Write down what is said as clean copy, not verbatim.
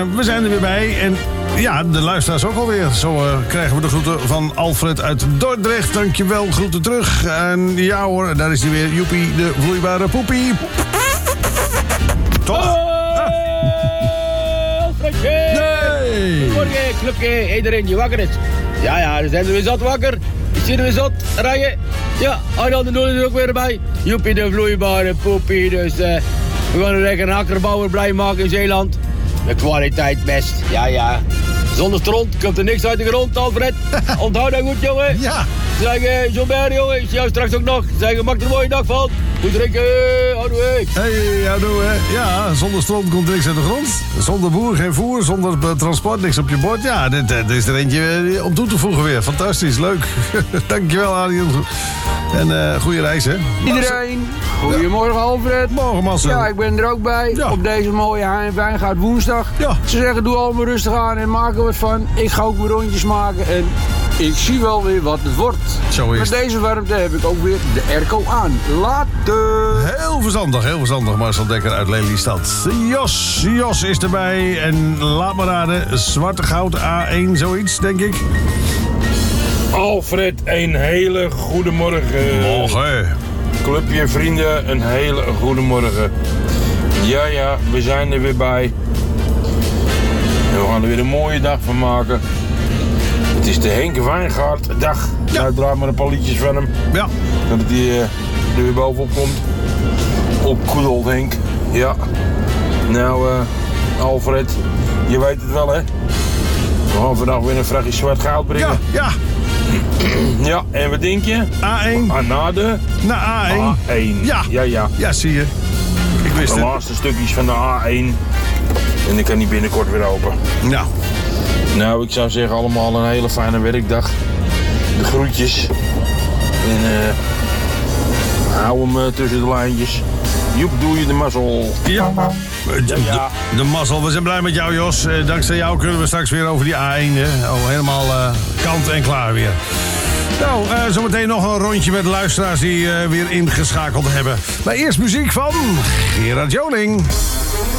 we zijn er weer bij. En ja, de luisteraars ook alweer. Zo krijgen we de groeten van Alfred uit Dordrecht. Dankjewel, groeten terug. En ja hoor, daar is hij weer. Joepie, de vloeibare poepie. Toch? Alfredje! Nee! Goedemorgen, clubje, iedereen die wakker is. Ja, dan zijn we weer zat wakker. Ik zie er weer zat rijden. Ja, Arjan de Noel is er ook weer bij. Joepie, de vloeibare poepie. Dus we gaan een lekker akkerbouwer blij maken in Zeeland. De kwaliteit best. Ja. Zonder stront komt er niks uit de grond, Alfred. Onthoud dat goed, jongen. Ja. Zeg, Jean-Bert, jongen, ik zie jou straks ook nog. Zeg, maak er een mooie dag van. Goed drinken, houdoe. Hey, houdoe, hè. Ja, zonder stroom komt niks uit de grond. Zonder boer geen voer, zonder transport niks op je bord. Ja, dit is er eentje om toe te voegen weer. Fantastisch, leuk. Dankjewel, Arjen. En goede reis, hè. Iedereen, goedemorgen Alfred. Morgen, Marcel. Ja, ik ben er ook bij. Ja. Op deze mooie Wijngaard woensdag. Ja. Ze zeggen, doe allemaal rustig aan en maak er wat van. Ik ga ook mijn rondjes maken en ik zie wel weer wat het wordt. Zo is Met het. deze warmte heb ik ook weer de airco aan. Later. Heel verstandig, Marcel Dekker uit Lelystad. Jos is erbij. En laat maar raden, Zwarte Goud A1, zoiets, denk ik. Alfred, een hele goede morgen. Morgen. Clubje vrienden, een hele goede morgen. Ja, we zijn er weer bij. En we gaan er weer een mooie dag van maken. Het is de Henk Wijngaard dag. Ja. Nou, draai maar een paar liedjes van hem. Ja. Dat hij er weer bovenop komt. Op good old Henk. Ja. Nou, Alfred, je weet het wel, hè? We gaan vandaag weer een vrachtje zwart goud brengen. Ja. Ja, en wat denk je? A1 Na de naar A1. A1. Ja. Ja. Ja, zie je. Ik wist De het. laatste stukjes van de A1. En die kan die binnenkort weer open. Nou, Nou, ik zou zeggen allemaal een hele fijne werkdag. De groetjes. En hou hem tussen de lijntjes. Joep, doe je de mazzel. ja. Ja. De mazzel, we zijn blij met jou, Jos. Dankzij jou kunnen we straks weer over die A1. Hè. Al helemaal kant en klaar weer. Nou, zometeen nog een rondje met luisteraars die weer ingeschakeld hebben. Maar eerst muziek van Gerard Joling.